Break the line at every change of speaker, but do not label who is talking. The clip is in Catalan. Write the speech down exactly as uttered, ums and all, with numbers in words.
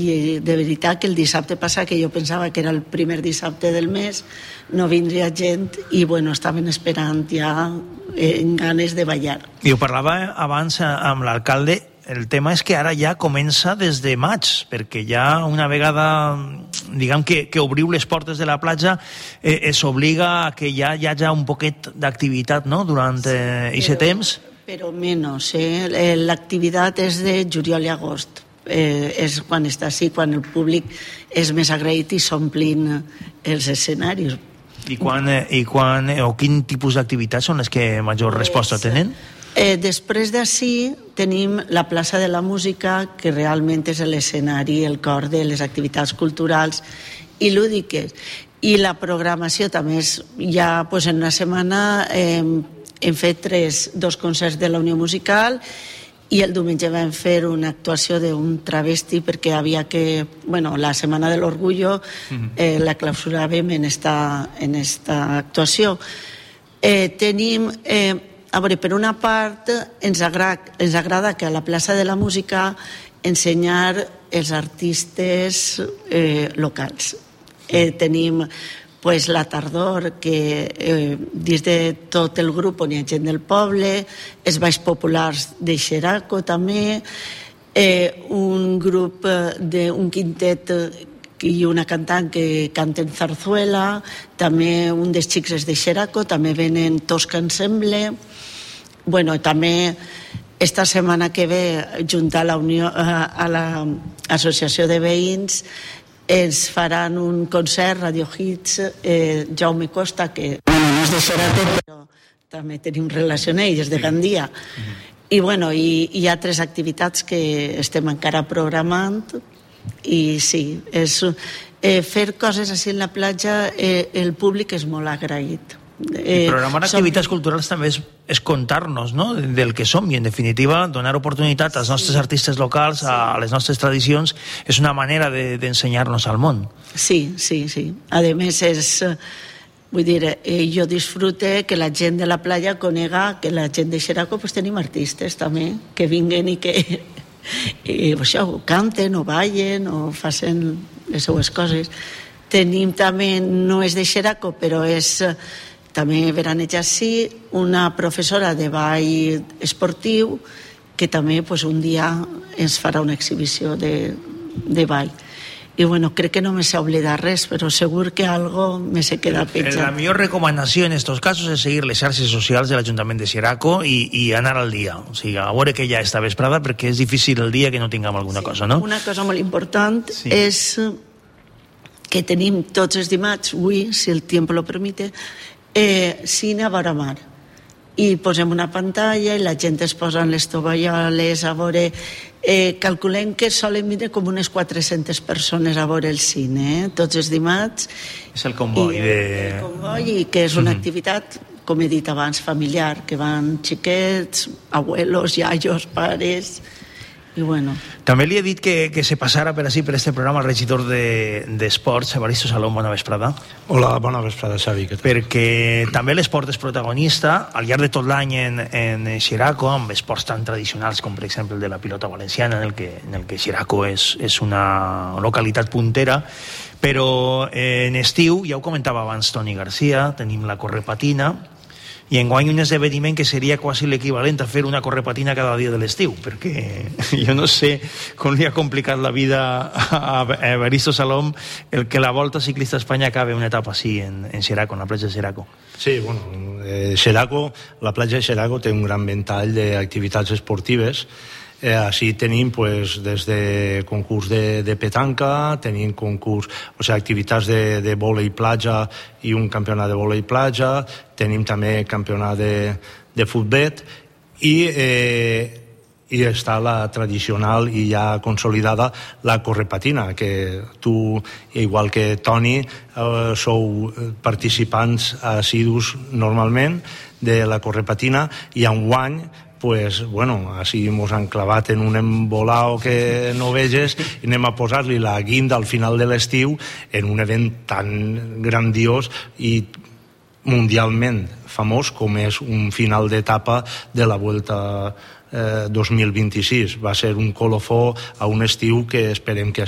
i de veritat que el dissabte passat, que jo pensava que era el primer dissabte del mes, no vindria gent i bueno, estaven esperant ja en ganes de ballar.
I ho parlava abans amb l'alcalde, el tema és que ara ja comença des de maig, perquè ja una vegada diguem que, que obriu les portes de la platja eh, es obliga a que ja hi hagi un poquet d'activitat, no?, durant aquest eh, temps.
Però menys, eh? L'activitat és de juliol i agost. Eh, és quan està així, quan el públic és més agraït i s'omplin els escenaris.
I quan, eh, i quan eh, o quin tipus d'activitats són les que major resposta tenen?
Eh, després d'ací tenim la plaça de la música, que realment és l'escenari, el cor de les activitats culturals i lúdiques. I la programació també és, ja pues, en una setmana eh, hem fet tres, dos concerts de la Unió Musical i el diumenge vam fer una actuació d'un travesti perquè havia que, bueno, la Setmana de l'Orgullo eh, la clausuràvem en esta, en esta actuació. Eh, tenim... Eh, A veure, per una part, ens agrada, ens agrada que a la plaça de la música ensenyar els artistes eh, locals. Eh, tenim pues, la tardor, que eh, dins de tot el grup on hi ha gent del poble, els balls populars de Xeraco també, eh, un grup, de, un quintet i una cantant que canten zarzuela, també un dels xics de Xeraco, també venen Tosca Ensemble. Bueno, també esta setmana que ve, junt a la Unió, a l'Associació de Veïns, ens faran un concert, Radio Hits, eh, Jaume Costa, que bueno, no és de Xeraco, però també tenim relació amb ell, és de Gandia. I bueno, i, hi ha tres activitats que estem encara programant. I sí, és, eh, fer coses així en la platja, eh, el públic és molt agraït.
Eh, programar activitats som... culturals també és, és contar-nos, no?, del que som, i en definitiva donar oportunitat als nostres sí. artistes locals, a les nostres tradicions, és una manera de, d'ensenyar-nos al món.
Sí, sí, sí. A més és... Vull dir, eh, jo disfrute que la gent de la platja conega que la gent de Xeraco pues, tenim artistes també, que vinguen i que... i això, canten o ballen o facin les seues coses. Tenim també, no és de Xeraco, però és també veraneja sí, una professora de ball esportiu que també pues, un dia ens farà una exhibició de, de ball. I bueno, crec que no me s'ha oblidat res, però segur que algo me se queda penjat.
La millor recomanació en estos casos és seguir les xarxes socials de l'Ajuntament de Xeraco i, i anar al dia, o sigui, a veure que ja està vesprada, perquè és difícil el dia que no tinguem alguna sí, cosa, no?
Una cosa molt important sí. és que tenim tots els dimarts, avui, si el temps lo permite, eh, cine a vora mar. I posem una pantalla i la gent es posa en les tovalloles a veure... Eh, calculem que solen vindre com unes quatre-centes persones a veure el cine, eh? Tots els dimarts.
És el comboi
I,
de...
El comboi, i que és una mm-hmm. activitat, com he dit abans, familiar, que van xiquets, abuelos, iaios, pares... I bueno.
També li he dit que, que se passara per així per este programa el regidor d'Esports, de, Evaristo Salom. Bona vesprada.
Hola, bona vesprada, Xavi.
Perquè també l'esport és protagonista al llarg de tot l'any en, en Xeraco, amb esports tan tradicionals com per exemple el de la pilota valenciana, en el que, en el que Xeraco és, és una localitat puntera, però eh, en estiu, ja ho comentava abans Toni Garcia, tenim la correpatina, i enguany un esdeveniment que seria quasi l'equivalent a fer una correpatina cada dia de l'estiu, perquè jo no sé com li ha complicat la vida a Evaristo Salom el que la Volta Ciclista a Espanya acabe una etapa així en, en Xeraco, en la platja de Xeraco.
Sí, bueno, eh, Xeraco, la platja de Xeraco té un gran ventall d'activitats esportives. Eh, així tenim pues, des de concurs de, de petanca, tenim concurs, o sigui, activitats de, de vòlei platja i un campionat de vòlei platja, tenim també campionat de, de futbet i, eh, i està la tradicional i ja consolidada la correpatina, que tu, igual que Toni, eh, sou participants assidus normalment de la correpatina i enguany pues, bueno, així mos han clavat en un embolao que no veges i anem a posar-li la guinda al final de l'estiu en un event tan grandiós i mundialment famós com és un final d'etapa de la Vuelta eh, dos mil vint-i-sis. Va ser un colofó a un estiu que esperem que